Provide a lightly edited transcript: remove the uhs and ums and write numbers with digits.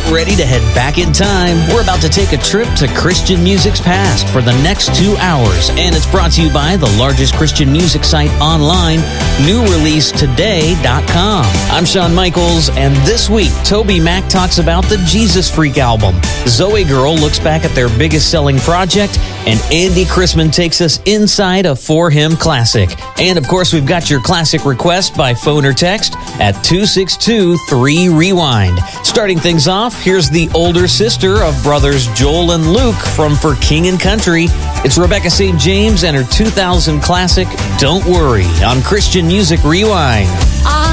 ready to head back in time. We're about to take a trip to Christian music's past for the next 2 hours, and it's brought to you by the largest Christian music site online, newreleasetoday.com. I'm Shawn Michaels, and this week, TobyMac talks about the Jesus Freak album. Zoe Girl looks back at their biggest selling project, and Andy Chrisman takes us inside a For Him classic. And of course, we've got your classic request by phone or text at 262-3-REWIND. Starting things off, here's the older sister of brothers Joel and Luke from For King and Country. It's Rebecca St. James and her 2000 classic, Don't Worry, on Christian Music Rewind.